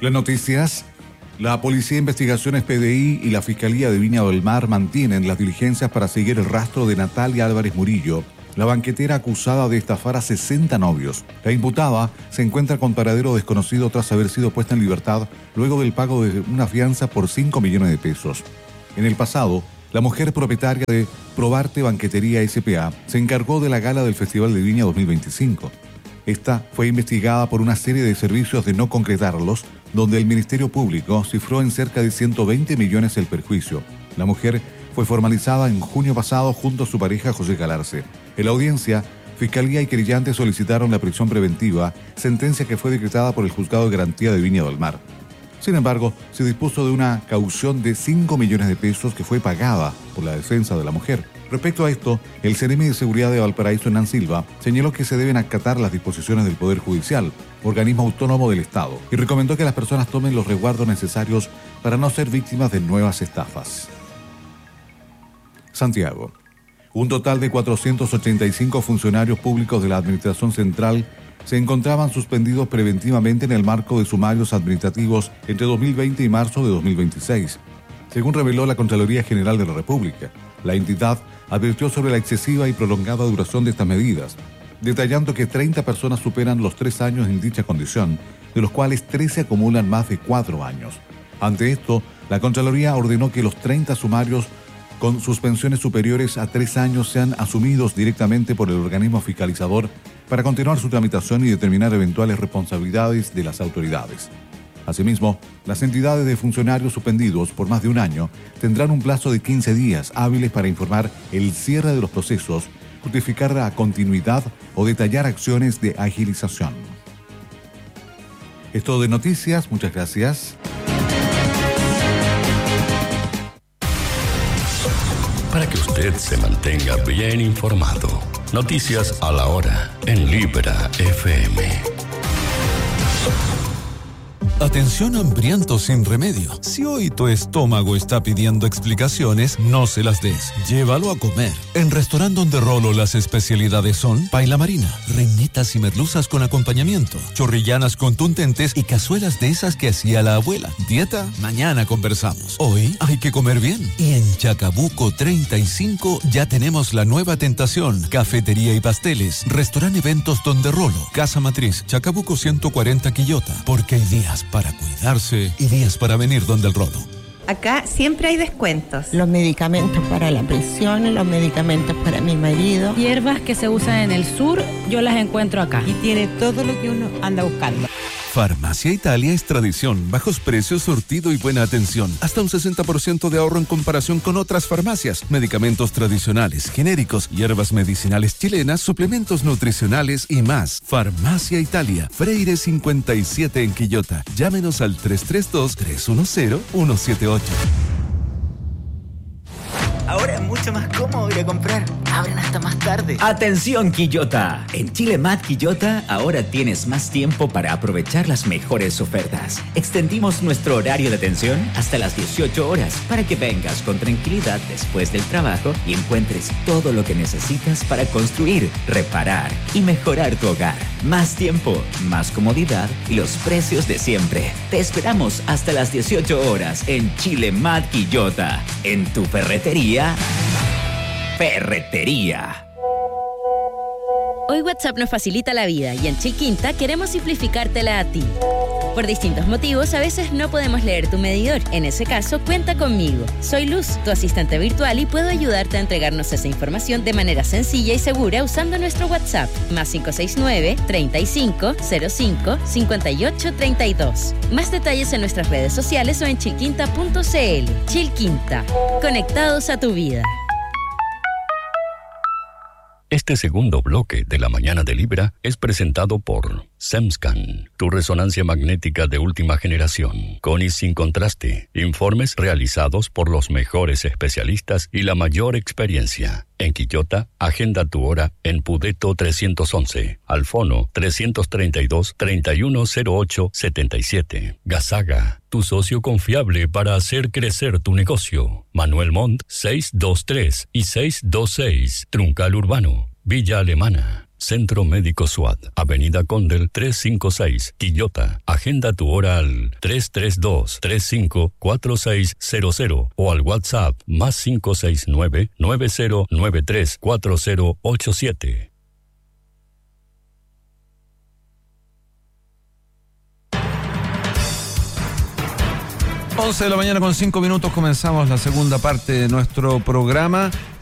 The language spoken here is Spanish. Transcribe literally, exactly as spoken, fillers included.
Las noticias. La Policía de Investigaciones P D I y la Fiscalía de Viña del Mar mantienen las diligencias para seguir el rastro de Natalia Álvarez Murillo, la banquetera acusada de estafar a sesenta novios. La imputada se encuentra con paradero desconocido tras haber sido puesta en libertad luego del pago de una fianza por cinco millones de pesos. En el pasado, la mujer propietaria de Probarte Banquetería S P A se encargó de la gala del Festival de Viña dos mil veinticinco. Esta fue investigada por una serie de servicios de no concretarlos, donde el Ministerio Público cifró en cerca de ciento veinte millones el perjuicio. La mujer fue formalizada en junio pasado junto a su pareja José Galarce. En la audiencia, Fiscalía y querellantes solicitaron la prisión preventiva, sentencia que fue decretada por el Juzgado de Garantía de Viña del Mar. Sin embargo, se dispuso de una caución de cinco millones de pesos que fue pagada por la defensa de la mujer. Respecto a esto, el Seremi de Seguridad de Valparaíso, Hernán Silva, señaló que se deben acatar las disposiciones del Poder Judicial, organismo autónomo del Estado, y recomendó que las personas tomen los resguardos necesarios para no ser víctimas de nuevas estafas. Santiago. Un total de cuatrocientos ochenta y cinco funcionarios públicos de la Administración Central se encontraban suspendidos preventivamente en el marco de sumarios administrativos entre dos mil veinte y marzo de dos mil veintiséis. Según reveló la Contraloría General de la República, la entidad advirtió sobre la excesiva y prolongada duración de estas medidas, detallando que treinta personas superan los tres años en dicha condición, de los cuales trece acumulan más de cuatro años. Ante esto, la Contraloría ordenó que los treinta sumarios con suspensiones superiores a tres años sean asumidos directamente por el organismo fiscalizador para continuar su tramitación y determinar eventuales responsabilidades de las autoridades. Asimismo, las entidades de funcionarios suspendidos por más de un año tendrán un plazo de quince días hábiles para informar el cierre de los procesos, justificar la continuidad o detallar acciones de agilización. Es todo de noticias, muchas gracias. Para que usted se mantenga bien informado, noticias a la hora en Libra F M. Atención hambriento sin remedio. Si hoy tu estómago está pidiendo explicaciones, no se las des. Llévalo a comer. En Restaurant Donde Rolo las especialidades son paila marina, reinitas y merluzas con acompañamiento, chorrillanas contundentes y cazuelas de esas que hacía la abuela. ¿Dieta? Mañana conversamos. Hoy hay que comer bien. Y en Chacabuco treinta y cinco ya tenemos la nueva tentación. Cafetería y pasteles. Restaurant Eventos Donde Rolo. Casa Matriz, Chacabuco ciento cuarenta Quillota. Porque hay días para cuidarse y días para venir donde el Rolo. Acá siempre hay descuentos. Los medicamentos para la presión, los medicamentos para mi marido. Hierbas que se usan en el sur, yo las encuentro acá. Y tiene todo lo que uno anda buscando. Farmacia Italia es tradición, bajos precios, surtido y buena atención. Hasta un sesenta por ciento de ahorro en comparación con otras farmacias. Medicamentos tradicionales, genéricos, hierbas medicinales chilenas, suplementos nutricionales y más. Farmacia Italia, Freire cincuenta y siete en Quillota. Llámenos al tres tres dos, tres uno cero, uno siete ocho. Ahora es mucho más cómodo ir a comprar. Abren hasta más tarde. ¡Atención, Quillota! En Chile Mat Quillota ahora tienes más tiempo para aprovechar las mejores ofertas. Extendimos nuestro horario de atención hasta las dieciocho horas para que vengas con tranquilidad después del trabajo y encuentres todo lo que necesitas para construir, reparar y mejorar tu hogar. Más tiempo, más comodidad y los precios de siempre. Te esperamos hasta las dieciocho horas en Chile Mat Quillota. En tu ferretería. Ferretería. Hoy WhatsApp nos facilita la vida y en Chilquinta queremos simplificártela a ti. Por distintos motivos, a veces no podemos leer tu medidor. En ese caso, cuenta conmigo. Soy Luz, tu asistente virtual, y puedo ayudarte a entregarnos esa información de manera sencilla y segura usando nuestro WhatsApp, más cinco seis nueve, treinta y cinco, cero cinco, cincuenta y ocho, treinta y dos. Más detalles en nuestras redes sociales o en chilquinta punto c l. Chilquinta, conectados a tu vida. Este segundo bloque de la mañana de Libra es presentado por SEMSCAN, tu resonancia magnética de última generación, con y sin contraste, informes realizados por los mejores especialistas y la mayor experiencia. En Quillota, agenda tu hora en Pudeto trescientos once, al fono trescientos treinta y dos, treinta y uno cero ocho, setenta y siete. Gazaga, tu socio confiable para hacer crecer tu negocio. Manuel Montt, seiscientos veintitrés y seiscientos veintiséis, Truncal Urbano, Villa Alemana. Centro Médico SWAT, Avenida Condel trescientos cincuenta y seis, Quillota. Agenda tu hora al tres tres dos, tres cinco cuatro seis cero cero o al WhatsApp más cinco seis nueve, nueve cero nueve tres cuatro cero ocho siete. once de la mañana con cinco minutos comenzamos la segunda parte de nuestro programa.